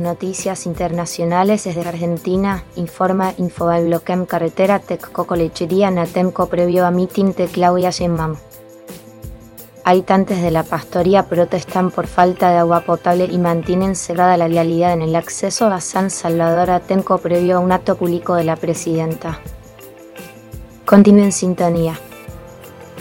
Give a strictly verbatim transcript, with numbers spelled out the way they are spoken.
noticias internacionales desde Argentina, informa Infobloquem Carretera Tecco Lechería Natemco previo a mitin de Claudia Sheinbaum. Habitantes de la Pastoría protestan por falta de agua potable y mantienen cerrada la vialidad en el acceso a San Salvador Atenco previo a un acto público de la presidenta. Continúe en sintonía.